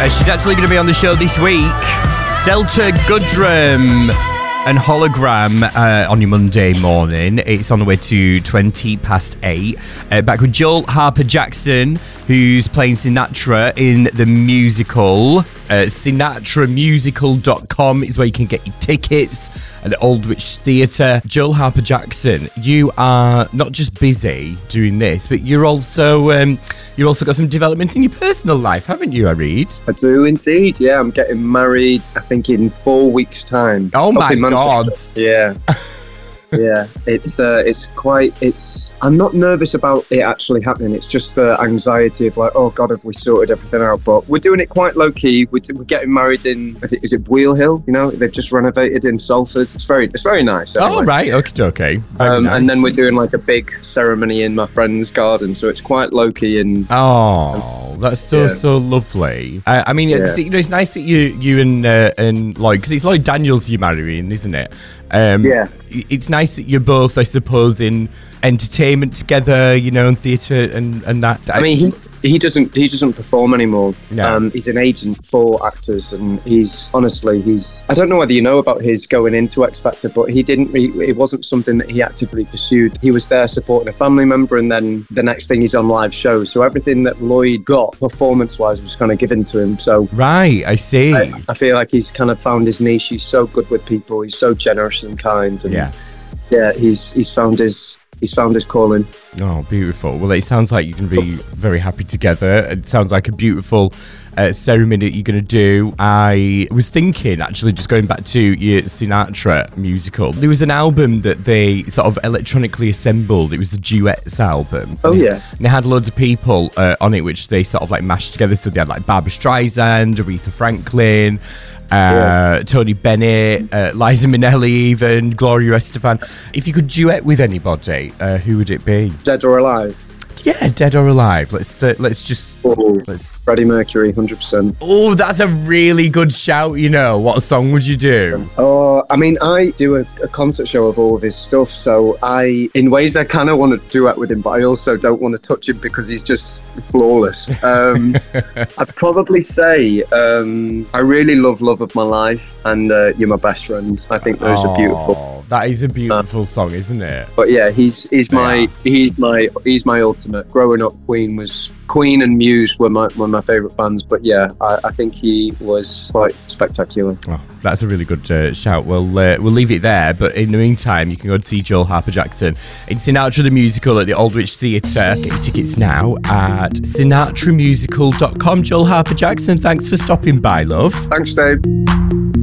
She's actually going to be on the show this week. Delta Goodrem and Hologram on your Monday morning. It's on the way to 8:20. Back with Joel Harper-Jackson, who's playing Sinatra in the musical. SinatraMusical.com is where you can get your tickets at the Aldwych Theatre. Joel Harper-Jackson, you are not just busy doing this, but you're also got some development in your personal life, haven't you, I read? I do indeed, yeah. I'm getting married, I think, in 4 weeks' time. Oh my God. Yeah. Yeah, I'm not nervous about it actually happening. It's just the anxiety of like, oh God, have we sorted everything out? But we're doing it quite low key. We're getting married in, I think, is it Wheel Hill? You know, they've just renovated in Salford. It's very nice. Anyway. Oh, right. Okay. Nice. And then we're doing like a big ceremony in my friend's garden. So it's quite low key and. Oh, that's so lovely. I mean, it's nice that you and Lloyd, because it's Lloyd Daniels you're marrying, isn't it? Yeah. It's nice that you're both, I suppose, in entertainment together, you know, and theatre and that. I mean, he doesn't perform anymore. No. He's an agent for actors, and he's I don't know whether you know about his going into X Factor, but it wasn't something that he actively pursued. He was there supporting a family member, and then the next thing he's on live shows. So everything that Lloyd got performance-wise was kind of given to him. So right, I see. I feel like he's kind of found his niche. He's so good with people. He's so generous and kind. And he's found his calling. Oh, beautiful. Well, it sounds like you can be very happy together. It sounds like a beautiful ceremony that you're going to do. I was thinking, actually, just going back to your Sinatra musical, there was an album that they sort of electronically assembled. It was the Duets album. Oh, yeah. And they had loads of people on it, which they sort of like mashed together. So they had like Barbra Streisand, Aretha Franklin, Tony Bennett, Liza Minnelli, even Gloria Estefan. If you could duet with anybody, who would it be? Dead or alive? Yeah, dead or alive. Let's Freddie Mercury, 100%. Oh, that's a really good shout. You know, what song would you do? Oh, I mean, I do a concert show of all of his stuff, so in ways I kind of want to duet with him, but I also don't want to touch him because he's just flawless. I'd probably say I really love Love of My Life and You're My Best Friend. I think those are beautiful. That is a beautiful song, isn't it? But yeah, he's my ultimate. Growing up, Queen and Muse were my favourite bands, but yeah, I think he was quite spectacular. Oh, that's a really good shout. We'll leave it there, but in the meantime, you can go and see Joel Harper-Jackson in Sinatra the Musical at the Aldwych Theatre. Get your tickets now at SinatraMusical.com. Joel Harper-Jackson, thanks for stopping by, love. Thanks, Dave.